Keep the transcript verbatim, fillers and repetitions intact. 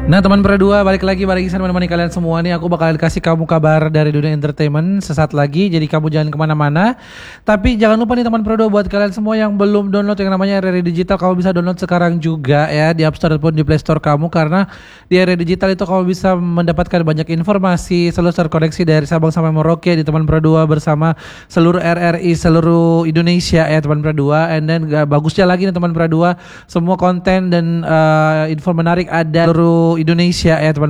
Nah teman Pro dua, balik lagi bareng Ihsan menemani kalian semua nih. Aku bakal kasih kamu kabar dari dunia entertainment sesaat lagi. Jadi kamu jangan kemana-mana. Tapi jangan lupa nih teman Pro dua, buat kalian semua yang belum download yang namanya R R I Digital, kamu bisa download sekarang juga ya di App Store ataupun di Play Store kamu. Karena di R R I Digital itu kamu bisa mendapatkan banyak informasi, selalu terkoneksi dari Sabang sampai Merauke di teman Pro dua bersama seluruh R R I seluruh Indonesia ya teman Pro dua. And then gak bagusnya lagi nih teman Pro dua, semua konten dan uh, info menarik ada seluruh Indonesia ya teman